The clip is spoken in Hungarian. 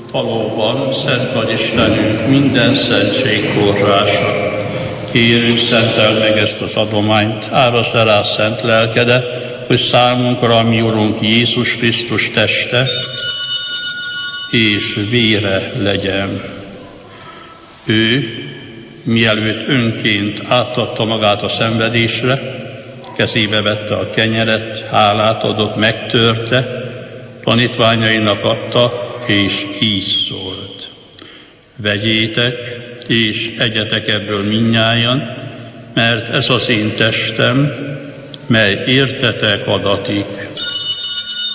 Valóban, szent vagy Istenünk, minden szentség forrása. Kérünk, szenteld meg ezt az adományt, árazd el rá szent lelkedet, hogy számunkra a mi Urunk Jézus Krisztus teste és vére legyen. Ő, mielőtt önként átadta magát a szenvedésre, kezébe vette a kenyeret, hálát adott, megtörte, tanítványainak adta, és így szólt: vegyétek, és egyetek ebből mindnyájan, mert ez az én testem, mely értetek adatik.